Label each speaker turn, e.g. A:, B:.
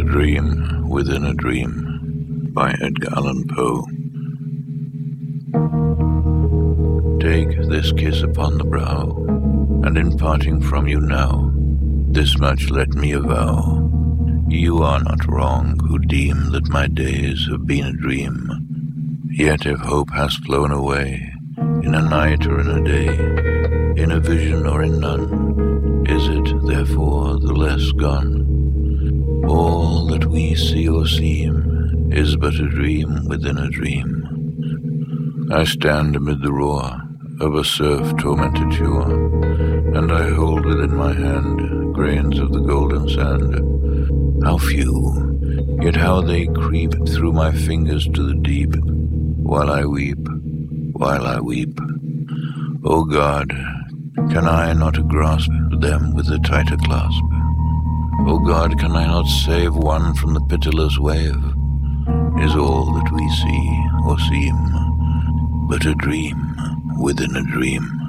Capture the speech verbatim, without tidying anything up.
A: Dream Within a Dream by Edgar Allan Poe. Take this kiss upon the brow, and in parting from you now, this much let me avow. You are not wrong who deem that my days have been a dream. Yet if hope has flown away, in a night or in a day, in a vision or in none, is it therefore the less gone? All that we see or seem is but a dream within a dream. I stand amid the roar of a surf-tormented shore, and I hold within my hand grains of the golden sand. How few, yet how they creep through my fingers to the deep, while I weep, while I weep. O God, can I not grasp them with a tighter clasp? O God, can I not save one from the pitiless wave? Is all that we see or seem but a dream within a dream?